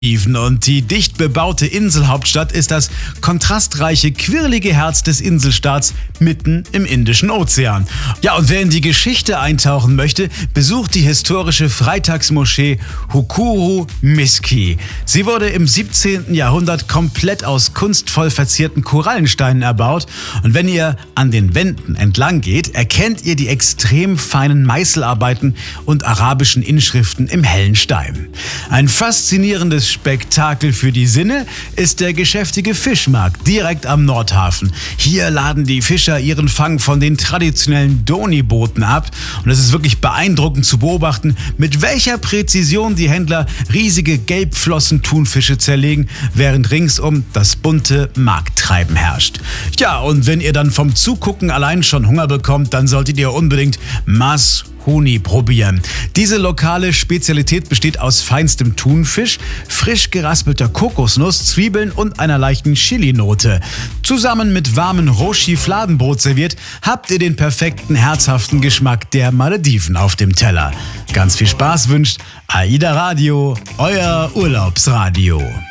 Und die dicht bebaute Inselhauptstadt ist das kontrastreiche, quirlige Herz des Inselstaats mitten im Indischen Ozean. Ja, und wer in die Geschichte eintauchen möchte, besucht die historische Freitagsmoschee Hukuru Miski. Sie wurde im 17. Jahrhundert komplett aus kunstvoll verzierten Korallensteinen erbaut. Und wenn ihr an den Wänden entlang geht, erkennt ihr die extrem feinen Meißelarbeiten und arabischen Inschriften im hellen Stein. Ein faszinierendes Spektakel für die Sinne ist der geschäftige Fischmarkt direkt am Nordhafen. Hier laden die Fischer ihren Fang von den traditionellen Doni-Booten ab und es ist wirklich beeindruckend zu beobachten, mit welcher Präzision die Händler riesige Gelbflossen-Thunfische zerlegen, während ringsum das bunte Markttreiben herrscht. Ja, und wenn ihr dann vom Zugucken allein schon Hunger bekommt, dann solltet ihr unbedingt Mas-Huni probieren. Diese lokale Spezialität besteht aus feinstem Thunfisch, frisch geraspelter Kokosnuss, Zwiebeln und einer leichten Chilinote. Zusammen mit warmem Roshi-Fladenbrot serviert, habt ihr den perfekten, herzhaften Geschmack der Malediven auf dem Teller. Ganz viel Spaß wünscht AIDA Radio, euer Urlaubsradio.